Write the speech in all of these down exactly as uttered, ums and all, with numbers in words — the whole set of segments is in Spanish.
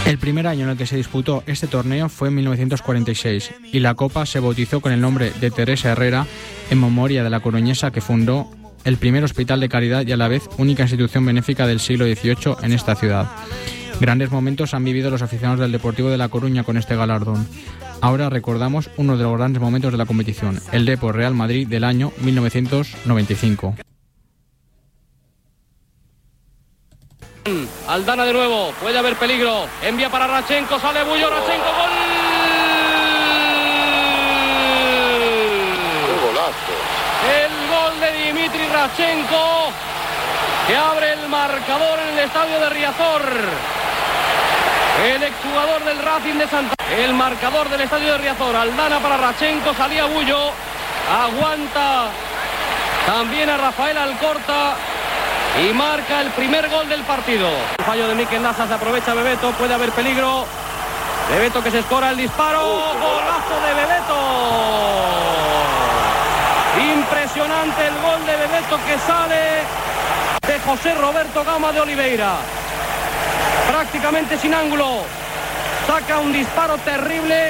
El primer año en el que se disputó este torneo fue en mil novecientos cuarenta y seis y la Copa se bautizó con el nombre de Teresa Herrera en memoria de la coruñesa que fundó el primer hospital de caridad y a la vez única institución benéfica del siglo dieciocho en esta ciudad. Grandes momentos han vivido los aficionados del Deportivo de La Coruña con este galardón. Ahora recordamos uno de los grandes momentos de la competición, el Depor Real Madrid del año mil novecientos noventa y cinco. Aldana de nuevo, puede haber peligro, envía para Radchenko, sale Bullo, Radchenko, gol. ¡Qué golazo! El gol de Dimitri Radchenko, que abre el marcador en el estadio de Riazor. El exjugador del Racing de Santa. El marcador del estadio de Riazor, Aldana para Radchenko, salía Bullo, aguanta también a Rafael Alcorta. Y marca el primer gol del partido. El fallo de Mikel Lasa, se aprovecha Bebeto, puede haber peligro. Bebeto que se escora el disparo. ¡Golazo de Bebeto! Impresionante el gol de Bebeto que sale de José Roberto Gama de Oliveira. Prácticamente sin ángulo. Saca un disparo terrible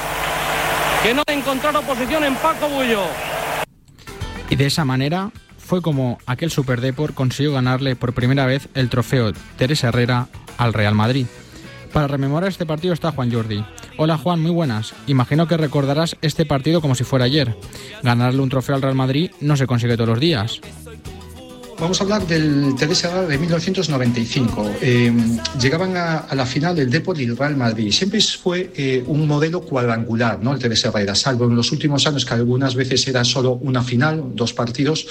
que no ha encontrado oposición en Paco Bullo. Y de esa manera fue como aquel Super Depor consiguió ganarle por primera vez el trofeo Teresa Herrera al Real Madrid. Para rememorar este partido está Juan Jordi. Hola Juan, muy buenas. Imagino que recordarás este partido como si fuera ayer. Ganarle un trofeo al Real Madrid no se consigue todos los días. Vamos a hablar del Teresa Herrera de mil novecientos noventa y cinco. Eh, llegaban a, a la final del Depor y el Real Madrid. Siempre fue eh, un modelo cuadrangular, ¿no? El Teresa Herrera, salvo en los últimos años que algunas veces era solo una final, dos partidos,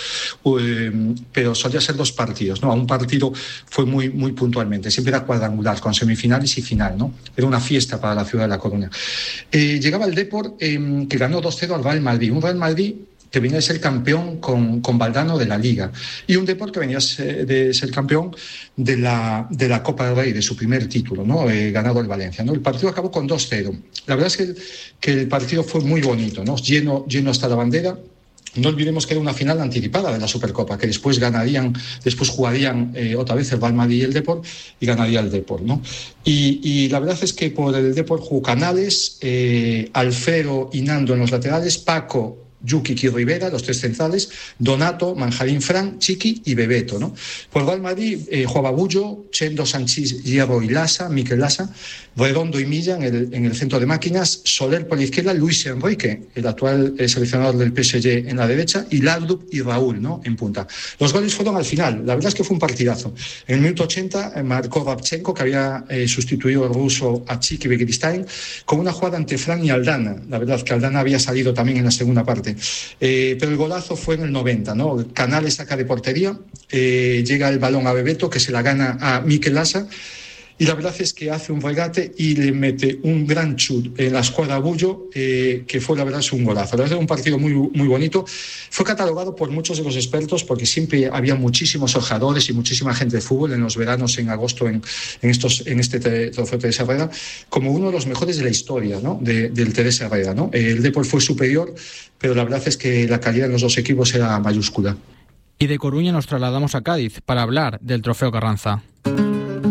eh, pero solía ser dos partidos, ¿no? Un partido fue muy, muy puntualmente. Siempre era cuadrangular, con semifinales y final, ¿no? Era una fiesta para la ciudad de La Coruña. Eh, llegaba el Depor, eh, que ganó dos cero al Real Madrid. Un Real Madrid que venía de ser campeón con, con Valdano de la Liga, y un Depor que venía de ser campeón de la, de la Copa del Rey, de su primer título, ¿no? Eh, ganado el Valencia, ¿no? El partido acabó con dos cero. La verdad es que el, que el partido fue muy bonito, ¿no? Lleno, lleno hasta la bandera. No olvidemos que era una final anticipada de la Supercopa, que después ganarían, después jugarían eh, otra vez el Real Madrid y el Depor, y ganaría el Depor, ¿no? Y, y la verdad es que por el Depor jugó Canales, eh, Alfredo y Nando en los laterales, Paco, Yuki y Rivera, los tres centrales, Donato, Manjarín Fran, Chiqui y Bebeto, ¿no? Por Real Madrid eh, jugaba Bullo, Chendo, Sanchís, Hierro y Lasa, Mikel Lasa, Redondo y Milla en el, en el centro de máquinas, Soler por la izquierda, Luis Enrique, el actual eh, seleccionador del P S G, en la derecha, y Lardub y Raúl, ¿no? En punta. Los goles fueron al final, la verdad es que fue un partidazo. En el minuto ochenta eh, marcó Radchenko, que había eh, sustituido al ruso a Chiqui Begiristain, con una jugada ante Fran y Aldana. La verdad es que Aldana había salido también en la segunda parte. Eh, pero el golazo fue en el noventa, ¿no? Canales saca de portería, eh, llega el balón a Bebeto, que se la gana a Mikel Lasa, y la verdad es que hace un regate y le mete un gran chut en la escuadra Bullo, eh, que fue la verdad es un golazo. La verdad es un partido muy, muy bonito. Fue catalogado por muchos de los expertos, porque siempre había muchísimos ojeadores y muchísima gente de fútbol en los veranos, en agosto, en, en, estos, en este trofeo Teresa Herrera, como uno de los mejores de la historia, ¿no? de, del Teresa Herrera, ¿no? El Depor fue superior, pero la verdad es que la calidad en los dos equipos era mayúscula. Y de Coruña nos trasladamos a Cádiz para hablar del trofeo Carranza.